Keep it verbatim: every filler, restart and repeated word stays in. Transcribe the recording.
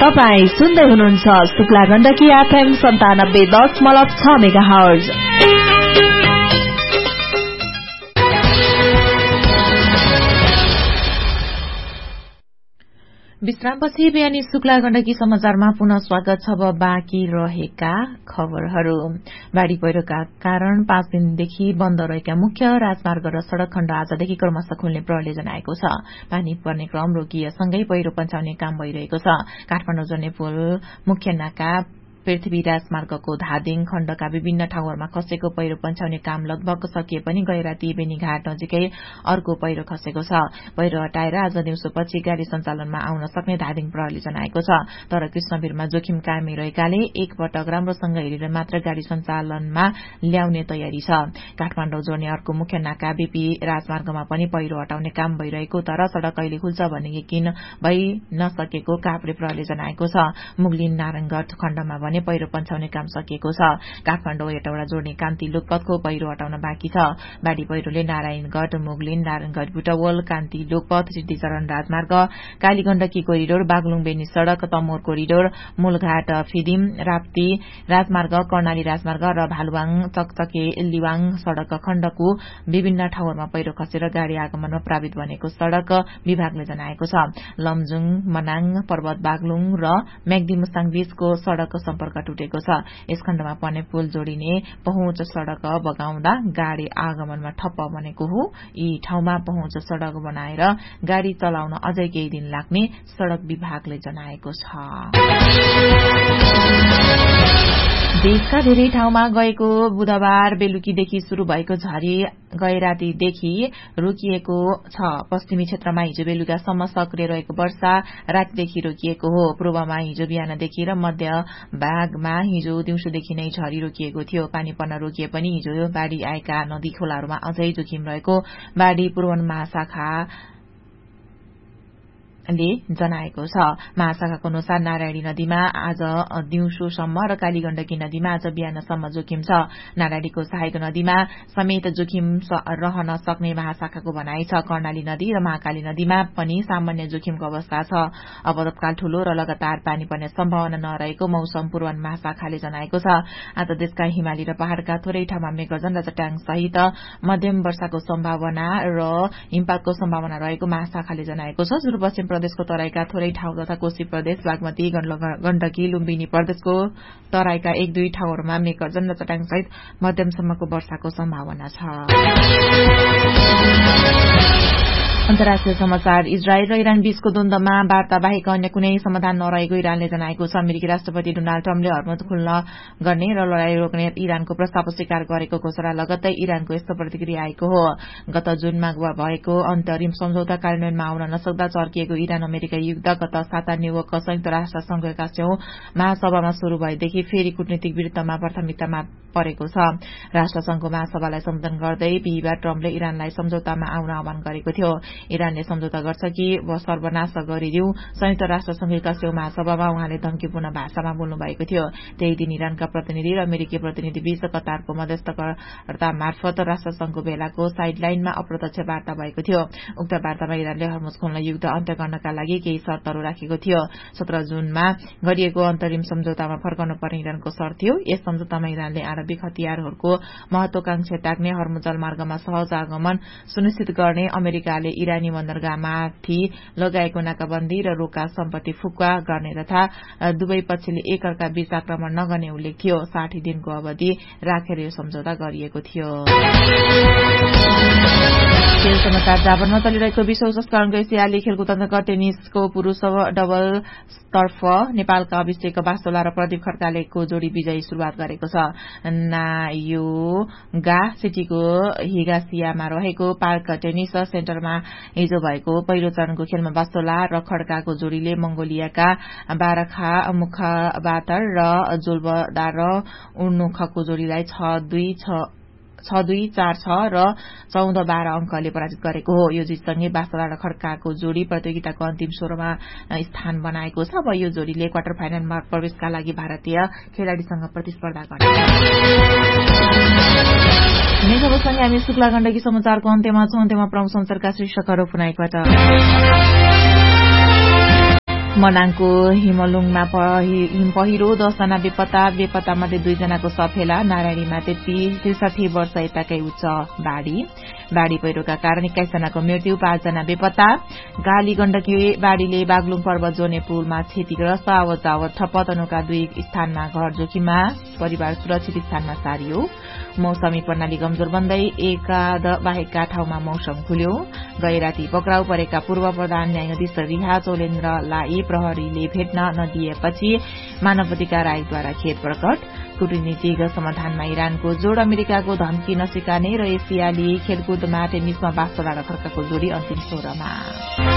तपाईँ सुन्दै हुनुहुन्छ शुक्ला गण्डकी एफएम सन्तानब्बे दशमलव छ मेगा हर्ज। विश्रामपछि बिहानी शुक्ला गण्डकी समाचारमा पुनः स्वागत छ। अब बाँकी रहेका खबरहरू। बाढ़ी पहिरोका कारण पाँच दिनदेखि बन्द रहेका मुख्य राजमार्ग र सड़क खण्ड आजदेखि क्रमशः खुल्ने प्रहरीले जनाएको छ। पानी पर्ने क्रम रोकिएसँगै पहिरो पन्छाउने काम भइरहेको छ। काठमाडौँ जोड्ने पुल, मुख्य नाका, पृथ्वी राजमार्गको धादिङ खण्डका विभिन्न ठाउँहरूमा खसेको पहिरो पन्छाउने काम लगभग सकिए पनि गैराती बेनीघाट नजिकै अर्को पहिरो खसेको छ। पहिरो हटाएर आज दिउँसोपछि गाड़ी सञ्चालनमा आउन सक्ने धादिङ प्रहरीले जनाएको छ। तर कृष्णवीरमा जोखिम कायमै रहेकाले एक पटक राम्रोसँग हेरेर मात्र गाड़ी सञ्चालनमा ल्याउने तयारी छ। काठमाडौँ जोड्ने अर्को मुख्य नाका बीपी राजमार्गमा पनि पहिरो हटाउने काम भइरहेको तर सड़क कहिले खुल्छ भन्ने यकिन भइ नसकेको काभ्रे प्रहरीले जनाएको छ। मुगलिन नारायणगढ़ खण्डमा भने पहिरो पन्छाउने काम सकिएको छ। काठमाडौँ हेटौडा जोड्ने कान्ति लोकपथको पहिरो हटाउन बाँकी छ। बाढ़ी पहिरोले नारायणगढ़, मुगलिन, नारायणगढ़ बुटवल, कान्ति लोकपथ, सिद्धिचरण राजमार्ग, कालीगण्डकी कोरिडोर, बागलुङ बेनी सड़क, तमोर कोरिडोर, मूलघाट फिदिम, राप्ती राजमार्ग, कर्णाली राजमार्ग र भालुवाङ चकचके लिवाङ सड़क खण्डको विभिन्न ठाउँहरूमा पहिरो खसेर गाड़ी आगमनमा प्रावित बनेको सड़क विभागले जनाएको छ। लमजुङ, मनाङ, पर्वत बागलुङ र म्याग्दी मुस्ताङ बीचको सड़क सम्पर्क टुटेको छ। यस खण्डमा पर्ने पुल जोडिने पहुँच सड़क बगाउँदा गाड़ी आगमनमा ठप्प बनेको हो। यी ठाउँमा पहुँच सड़क बनाएर गाड़ी चलाउन अझै केही दिन लाग्ने सड़क विभागले जनाएको छ। देशका धेरै ठाउँमा गएको बुधबार बेलुकीदेखि शुरू भएको झरी गए रातीदेखि रोकिएको छ। पश्चिमी क्षेत्रमा हिजो बेलुकासम्म सक्रिय रहेको वर्षा रातीदेखि रोकिएको हो। पूर्वमा हिजो बिहानदेखि र मध्य भागमा हिजो दिउँसोदेखि नै झरी रोकिएको थियो। पानी पर्न रोकिए पनि हिजो बाढ़ी आएका नदी खोलाहरूमा अझै जोखिम रहेको बाढ़ी पूर्व महाशाखा ले जनाएको छ। महाशाखाको अनुसार नारायणी नदीमा आज दिउँसोसम्म र कालीगण्डकी नदीमा आज बिहानसम्म जोखिम छ। नारायणीको सहायक नदीमा समेत जोखिम रहन सक्ने महाशाखाको भनाइ छ। कर्णाली नदी र महाकाली नदीमा पनि सामान्य जोखिमको अवस्था छ। अब तत्काल ठूलो र लगातार पानी पर्ने सम्भावना नरहेको मौसम पूर्व महाशाखाले जनाएको छ। आज देशका हिमाली र पहाड़का थोरै ठाउँमा मेघगर्जन र चट्याङ सहित मध्यम वर्षाको सम्भावना र हिमपातको सम्भावना रहेको महाशाखाले जनाएको छ। सुदूरपश्चिम प्रदेशको तराईका थोरै ठाउँ तथा कोशी प्रदेश, बागमती, गण्डकी, लुम्बिनी प्रदेशको तराईका एक दुई ठाउँहरूमा मेघगर्जन र चट्याङ सहित मध्यमसम्मको वर्षाको सम्भावना छ। अन्तर्राष्ट्रिय समाचार। इजरायल र इरान बीचको द्वन्द्वमा वार्ता बाहेक अन्य कुनै समाधान नरहेको इरानले जनाएको छ। अमेरिकी राष्ट्रपति डोनाल्ड ट्रम्पले हर्मुज खुल्न गर्ने र लड़ाई रोक्ने इरानको प्रस्ताव स्वीकार गरेको घोषणा लगत्तै इरानको यस्तो प्रतिक्रिया आएको हो। गत जुनमा भएको अन्तरिम सम्झौता कार्यान्वयनमा आउन नसक्दा चर्किएको इरान अमेरिका युद्ध गत साता न्यूयोर्क संयुक्त राष्ट्र संघका छेउ महासभामा शुरू भएदेखि फेरि कूटनीतिक वीरत्वमा प्राथमिकतामा परेको छ। राष्ट्रसंघको महासभालाई सम्बोधन गर्दै बिहिबार ट्रम्पले इरानलाई सम्झौतामा आउन आह्वान गरेको थियो। इरानले सम्झौता गर्छ कि सर्वनाश गरिदिऊ संयुक्त राष्ट्र संघका छेउ महासभामा उहाँले धम्कीपूर्ण भाषामा बोल्नु भएको थियो। त्यही दिन इरानका प्रतिनिधि र अमेरिकी प्रतिनिधि बीच कतारको मध्यस्थकर्ता मार्फत राष्ट्रसंघको भेलाको साइडलाइनमा अप्रत्यक्ष वार्ता भएको थियो। उक्त वार्तामा इरानले हर्मुज खुल्न युद्ध अन्त्य गर्नका लागि केही शर्तहरू राखेको थियो। सत्र जुनमा गरिएको अन्तरिम सम्झौतामा फर्कनु पर्ने इरानको शर्त थियो। यस सम्झौतामा इरानले आणविक हतियारहरूको महत्वाकांक्षा त्याग्ने, हर्मुज जलमार्गमा सहज आगमन सुनिश्चित गर्ने, अमेरिकाले इरानी बन्दरगाहमाथि लगाएको नाकाबन्दी र रोका सम्पत्ति फुक्का गर्ने तथा दुवै पक्षले एकअर्का बीच आक्रमण नगर्ने उल्लेख थियो। साठी दिनको अवधि राखेर यो सम्झौता गरिएको थियो। खेल समाचार। जापानमा चलिरहेको विश्व संस्करणको एसियाली खेलकुद अन्तर्गत टेनिसको पुरूष डबल तर्फ नेपालका अभिषेक वास्तोला र प्रदीप खड्कालेको जोड़ी विजयी शुरूआत गरेको छ। नायोगा सिटीको हिगासियामा रहेको पार्क टेनिस सेन्टरमा हिजो भएको पहिलो चरणको खेलमा वास्तोला र खड्काको जोड़ीले मंगोलियाका बाराखा मुखबातर र जोल्बदार उर्नुखको जोड़ीलाई छ दुई छ दुई चार छ र चौध बाह्र अंकले पराजित गरेको हो। यो जितसँगै वास्तोला र खड्काको जोड़ी प्रतियोगिताको अन्तिम सोह्रमा स्थान बनाएको छ। अब यो जोड़ीले क्वार्टर फाइनलमा प्रवेशका लागि भारतीय खेलाड़ीसँग प्रतिस्पर्धा गर्नेछ। खबरसँगै हामी शुक्ला गण्डकी समाचारको अन्त्यमा छौं। अन्त्यमा प्रमुख समाचारका शीर्षकहरू पुनः एकपटक। मनाङको हिमलुङमा हिम पहिरो दसजना बेपत्ता बेपत्तामध्ये दुईजनाको सफेला नारायणीमा त्रिसठी वर्ष यताकै उच्च बाढ़ी बाढ़ी पहिरोका कारण एक्काइस जनाको मृत्यु पाँचजना बेपत्ता गाली गण्डकी बाढ़ीले बागलुङ पर्वत जोड्ने पुलमा क्षतिग्रस्त आवत जावत ठप्प तनहुका दुई स्थानमा घर जोखिममा परिवार सुरक्षित स्थानमा सारियो मौसमी प्रणाली कमजोर बन्दै एकाद बाहेकका ठाउँमा मौसम खुल्यो गए राति पक्राउ परेका पूर्व प्रधान न्यायाधीश रिहा चौलेन्द्रलाई प्रहरीले भेट्न नदिएपछि मानव अधिकार आयोगद्वारा खेद प्रकट कूटनीतिक समाधानमा इरानको जोड़ अमेरिकाको धम्की नस्वीकार्ने र एसियाली खेलकुदमा टेनिसमा बास्टोलाडा खड्काको जोड़ी अन्तिम सोह्रमा